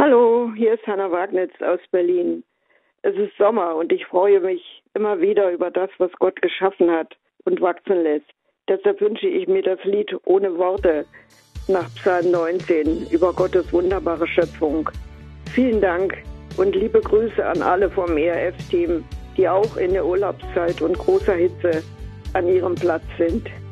Hallo, hier ist Hanna Wagnitz aus Berlin. Es ist Sommer und ich freue mich immer wieder über das, was Gott geschaffen hat und wachsen lässt. Deshalb wünsche ich mir das Lied Ohne Worte nach Psalm 19 über Gottes wunderbare Schöpfung. Vielen Dank und liebe Grüße an alle vom ERF-Team, die auch in der Urlaubszeit und großer Hitze an ihrem Platz sind.